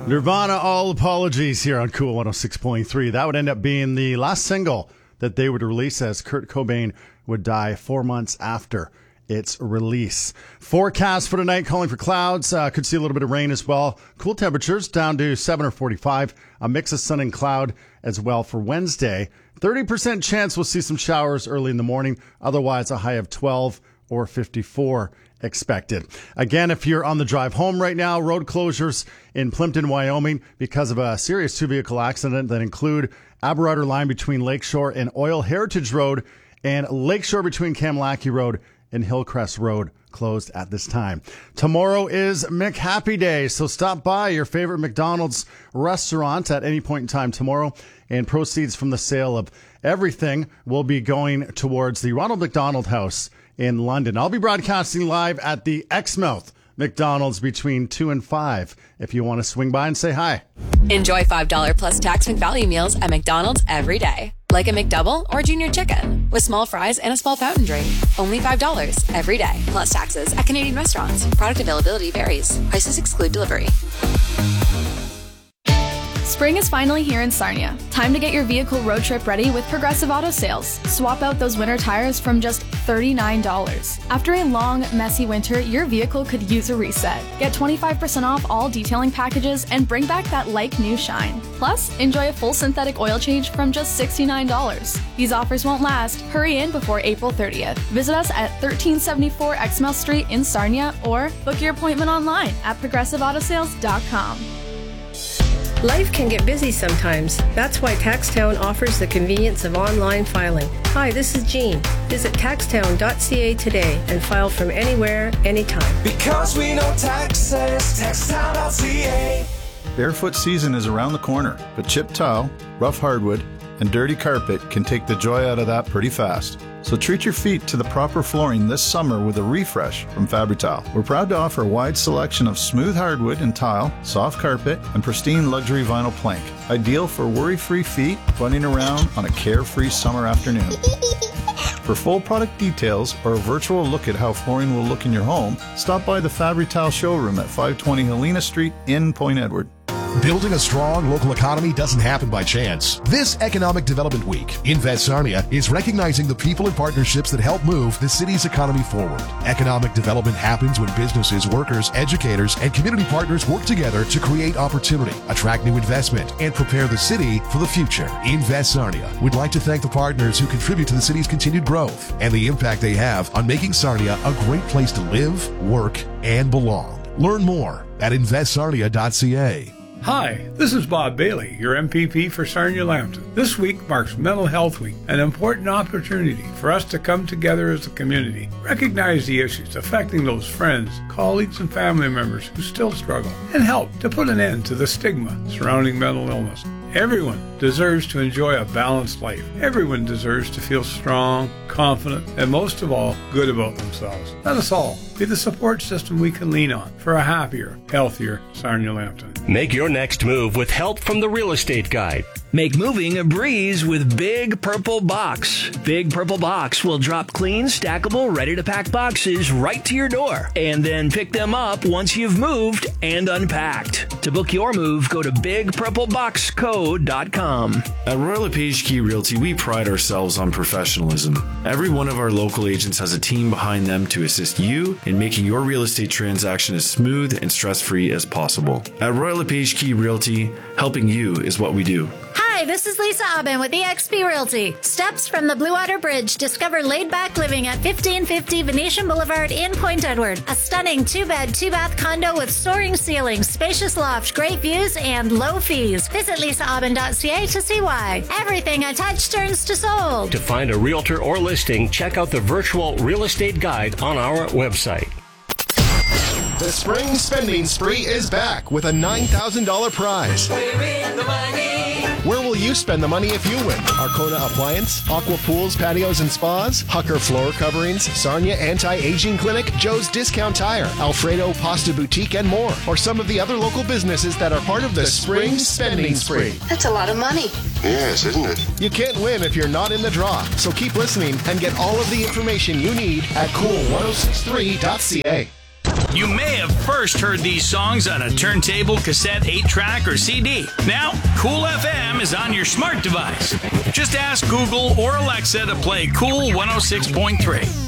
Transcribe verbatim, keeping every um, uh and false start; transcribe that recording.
Nirvana, All Apologies here on Cool one oh six point three. That would end up being the last single that they would release, as Kurt Cobain would die four months after its release. Forecast for tonight, calling for clouds. Uh, could see a little bit of rain as well. Cool temperatures down to seven or forty-five. A mix of sun and cloud as well for Wednesday. thirty percent chance we'll see some showers early in the morning. Otherwise, a high of twelve or fifty-four expected. Again, if you're on the drive home right now, road closures in Plimpton, Wyoming because of a serious two-vehicle accident that include Aberrouter line between Lakeshore and Oil Heritage Road and Lakeshore between Kamlaki Road and Hillcrest Road closed at this time. Tomorrow is McHappy Day, so stop by your favorite McDonald's restaurant at any point in time tomorrow, and proceeds from the sale of everything will be going towards the Ronald McDonald House in London. I'll be broadcasting live at the Exmouth McDonald's between two and five if you want to swing by and say hi. Enjoy five dollars plus tax McValue meals at McDonald's every day. Like a McDouble or Junior Chicken with small fries and a small fountain drink. Only five dollars every day. Plus taxes at Canadian restaurants. Product availability varies. Prices exclude delivery. Spring is finally here in Sarnia. Time to get your vehicle road trip ready with Progressive Auto Sales. Swap out those winter tires from just thirty-nine dollars. After a long, messy winter, your vehicle could use a reset. Get twenty-five percent off all detailing packages and bring back that like-new shine. Plus, enjoy a full synthetic oil change from just sixty-nine dollars. These offers won't last. Hurry in before April thirtieth. Visit us at thirteen seventy-four Exmouth Street in Sarnia or book your appointment online at progressive auto sales dot com. Life can get busy sometimes. That's why TaxTown offers the convenience of online filing. Hi, this is Jean. Visit taxtown dot c a today and file from anywhere, anytime. Because we know taxes, taxtown dot c a. Barefoot season is around the corner, but chipped tile, rough hardwood, and dirty carpet can take the joy out of that pretty fast. So treat your feet to the proper flooring this summer with a refresh from Fabri-Tile. We're proud to offer a wide selection of smooth hardwood and tile, soft carpet, and pristine luxury vinyl plank. Ideal for worry-free feet running around on a carefree summer afternoon. For full product details or a virtual look at how flooring will look in your home, stop by the Fabri-Tile showroom at five twenty Helena Street in Point Edward. Building a strong local economy doesn't happen by chance. This Economic Development Week, Invest Sarnia is recognizing the people and partnerships that help move the city's economy forward. Economic development happens when businesses, workers, educators, and community partners work together to create opportunity, attract new investment, and prepare the city for the future. Invest Sarnia would like to thank the partners who contribute to the city's continued growth and the impact they have on making Sarnia a great place to live, work, and belong. Learn more at invest sarnia dot c a. Hi, this is Bob Bailey, your M P P for Sarnia-Lambton. This week marks Mental Health Week, an important opportunity for us to come together as a community, recognize the issues affecting those friends, colleagues, and family members who still struggle, and help to put an end to the stigma surrounding mental illness. Everyone deserves to enjoy a balanced life. Everyone deserves to feel strong, confident, and most of all, good about themselves. Let us all be the support system we can lean on for a happier, healthier Sarnia-Lambton. Make your next move with help from the Real Estate Guide. Make moving a breeze with Big Purple Box. Big Purple Box will drop clean, stackable, ready-to-pack boxes right to your door and then pick them up once you've moved and unpacked. To book your move, go to big purple box co dot com. At Royal LePage Key Realty, we pride ourselves on professionalism. Every one of our local agents has a team behind them to assist you in making your real estate transaction as smooth and stress-free as possible. At Royal LePage Key Realty, helping you is what we do. Hi, this is Lisa Aubin with E X P Realty. Steps from the Blue Water Bridge, discover laid-back living at fifteen fifty Venetian Boulevard in Point Edward. A stunning two-bed, two-bath condo with soaring ceilings, spacious loft, great views, and low fees. Visit lisa aubin dot c a to see why. Everything I touch turns to sold. To find a realtor or listing, check out the virtual real estate guide on our website. The spring spending spree is back with a nine thousand dollars prize. We're in the money. Where will you spend the money if you win? Arcona Appliance, Aqua Pools, Patios and Spas, Hucker Floor Coverings, Sarnia Anti-Aging Clinic, Joe's Discount Tire, Alfredo Pasta Boutique, and more. Or some of the other local businesses that are part of the, the spring spending spree. That's a lot of money. Yes, isn't it? You can't win if you're not in the draw. So keep listening and get all of the information you need at cool ten sixty-three dot c a. You may have first heard these songs on a turntable, cassette, eight track, or C D. Now, Cool F M is on your smart device. Just ask Google or Alexa to play Cool one oh six point three.